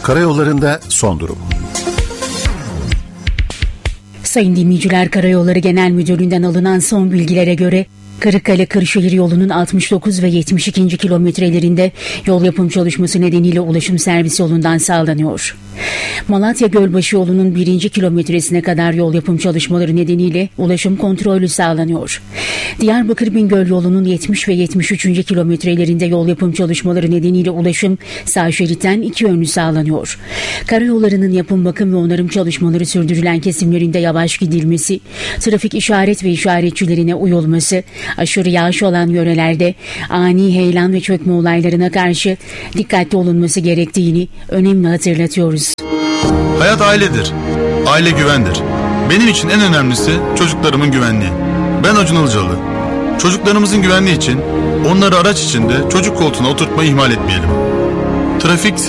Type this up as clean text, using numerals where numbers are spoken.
Karayollarında son durum. Sayın dinleyiciler, Karayolları Genel Müdürlüğü'nden alınan son bilgilere göre Kırıkkale-Kırşehir yolunun 69 ve 72. kilometrelerinde yol yapım çalışması nedeniyle ulaşım servis yolundan sağlanıyor. Malatya-Gölbaşı yolunun 1. kilometresine kadar yol yapım çalışmaları nedeniyle ulaşım kontrollü sağlanıyor. Diyarbakır-Bingöl yolunun 70 ve 73. kilometrelerinde yol yapım çalışmaları nedeniyle ulaşım sağ şeritten iki yönlü sağlanıyor. Karayollarının yapım, bakım ve onarım çalışmaları sürdürülen kesimlerinde yavaş gidilmesi, trafik işaret ve işaretçilerine uyulması, aşırı yağış olan yörelerde ani heyelan ve çökme olaylarına karşı dikkatli olunması gerektiğini önemli hatırlatıyoruz. Hayat ailedir. Aile güvendir. Benim için en önemlisi çocuklarımın güvenliği. Ben Acun Ilıcalı. Çocuklarımızın güvenliği için onları araç içinde çocuk koltuğuna oturtmayı ihmal etmeyelim. Trafik